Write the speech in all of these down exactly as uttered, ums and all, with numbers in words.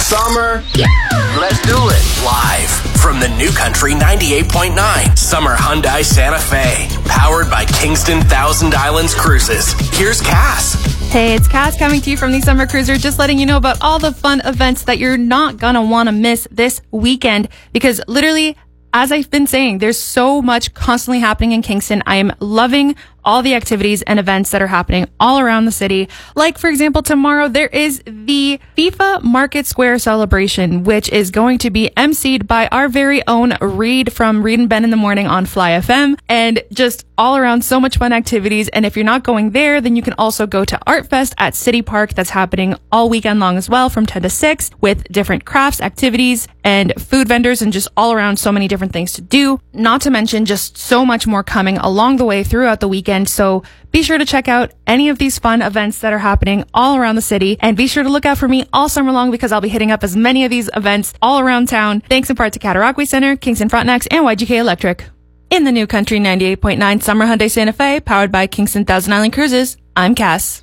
Summer. Yeah. Let's do it. Live from the New Country ninety-eight point nine Summer Hyundai Santa Fe. Powered by Kingston Thousand Islands Cruises. Here's Cass. Hey, it's Cass coming to you from the Summer Cruiser, just letting you know about all the fun events that you're not gonna want to miss this weekend, because literally, as I've been saying, there's so much constantly happening in Kingston. I am loving all the activities and events that are happening all around the city. Like, for example, tomorrow there is the FIFA Market Square celebration, which is going to be emceed by our very own Reed from Reed and Ben in the Morning on Fly F M, and just all around so much fun activities. And if you're not going there, then you can also go to Art Fest at City Park. That's happening all weekend long as well, from ten to six, with different crafts, activities, and food vendors, and just all around so many different things to do. Not to mention just so much more coming along the way throughout the weekend. So be sure to check out any of these fun events that are happening all around the city, and be sure to look out for me all summer long, because I'll be hitting up as many of these events all around town, thanks in part to Cataraqui Center, Kingston Frontenacs, and Y G K Electric. In the New Country ninety-eight point nine Summer Hyundai Santa Fe, powered by Kingston Thousand Island Cruises, I'm Cass.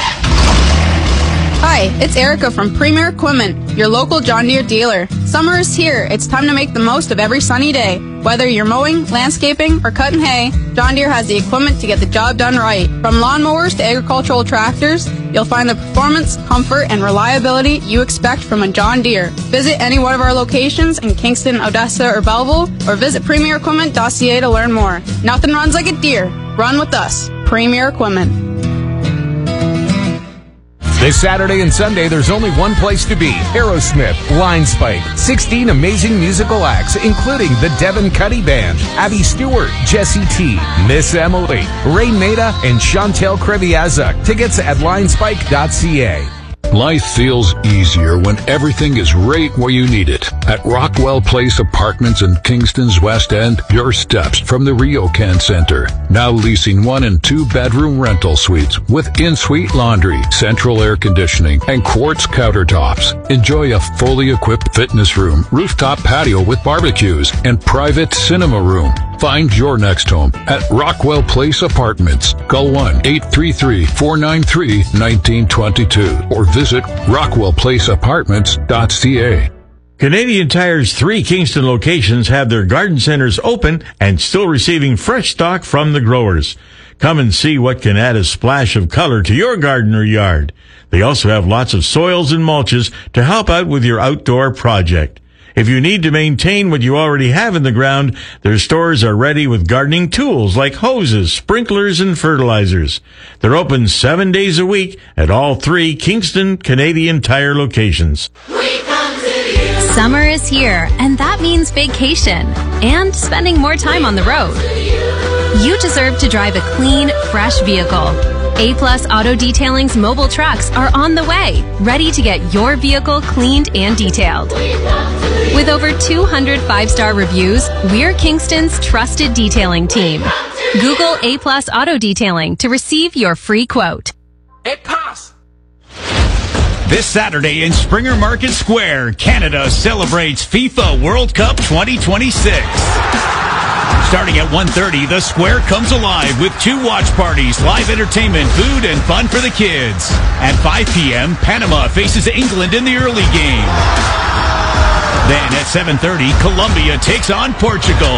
Hi, it's Erica from Premier Equipment, your local John Deere dealer. Summer is here. It's time to make the most of every sunny day. Whether you're mowing, landscaping, or cutting hay, John Deere has the equipment to get the job done right. From lawnmowers to agricultural tractors, you'll find the performance, comfort, and reliability you expect from a John Deere. Visit any one of our locations in Kingston, Odessa, or Belleville, or visit premier equipment dot c a to learn more. Nothing runs like a Deere. Run with us. Premier Equipment. This Saturday and Sunday, there's only one place to be. Aerosmith, Line Spike, sixteen amazing musical acts, including the Devin Cuddy Band, Abby Stewart, Jesse T, Miss Emily, Ray Maida, and Chantel Kreviazuk. Tickets at line spike dot c a. Life feels easier when everything is right where you need it. At Rockwell Place Apartments in Kingston's West End, your steps from the RioCan Center. Now leasing one and two bedroom rental suites with in-suite laundry, central air conditioning, and quartz countertops. Enjoy a fully equipped fitness room, rooftop patio with barbecues, and private cinema room. Find your next home at Rockwell Place Apartments. Call one eight three three, four nine three, one nine two two or visit rockwell place apartments dot c a. Canadian Tire's three Kingston locations have their garden centers open and still receiving fresh stock from the growers. Come and see what can add a splash of color to your garden or yard. They also have lots of soils and mulches to help out with your outdoor project. If you need to maintain what you already have in the ground, their stores are ready with gardening tools like hoses, sprinklers, and fertilizers. They're open seven days a week at all three Kingston Canadian Tire locations. Summer is here, and that means vacation and spending more time on the road. You deserve to drive a clean, fresh vehicle. A-Plus Auto Detailing's mobile trucks are on the way, ready to get your vehicle cleaned and detailed. With over two hundred five-star reviews, we're Kingston's trusted detailing team. Google A-Plus Auto Detailing to receive your free quote. A-Plus! This Saturday in Springer Market Square, Canada celebrates FIFA World Cup twenty twenty-six. Starting at one thirty, the square comes alive with two watch parties, live entertainment, food, and fun for the kids. At five p.m., Panama faces England in the early game. Then at seven thirty, Colombia takes on Portugal.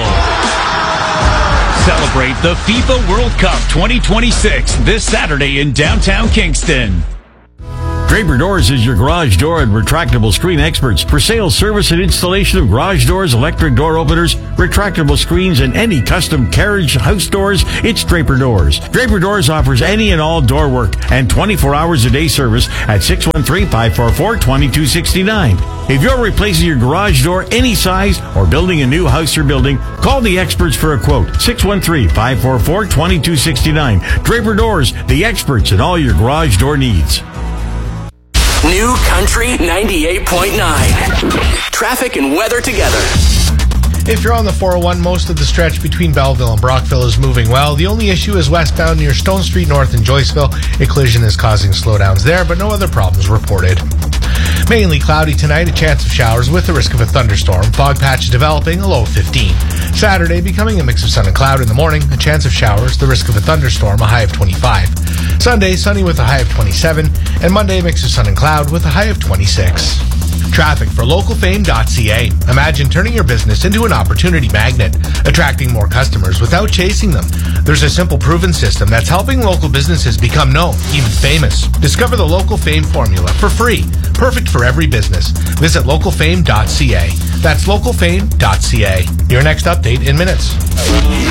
Celebrate the FIFA World Cup twenty twenty-six this Saturday in downtown Kingston. Draper Doors is your garage door and retractable screen experts for sales, service, and installation of garage doors, electric door openers, retractable screens, and any custom carriage house doors. It's Draper Doors. Draper Doors offers any and all door work and twenty-four hours a day service at six one three, five four four, two two six nine. If you're replacing your garage door any size or building a new house or building, call the experts for a quote. six one three, five four four, two two six nine. Draper Doors, the experts in all your garage door needs. New Country ninety-eight point nine. Traffic and weather together. If you're on the four oh one, most of the stretch between Belleville and Brockville is moving well. The only issue is westbound near Stone Street North in Joyceville. A collision is causing slowdowns there, but no other problems reported. Mainly cloudy tonight, a chance of showers with the risk of a thunderstorm. Fog patch developing, a low of fifteen. Saturday, becoming a mix of sun and cloud in the morning, a chance of showers, the risk of a thunderstorm, a high of twenty-five. Sunday, sunny with a high of twenty-seven. And Monday, a mix of sun and cloud with a high of twenty-six. Traffic for local fame dot c a. Imagine turning your business into an opportunity magnet, attracting more customers without chasing them. There's a simple proven system that's helping local businesses become known, even famous. Discover the Local Fame formula for free, perfect for every business. Visit local fame dot c a. That's local fame dot c a. Your next update in minutes.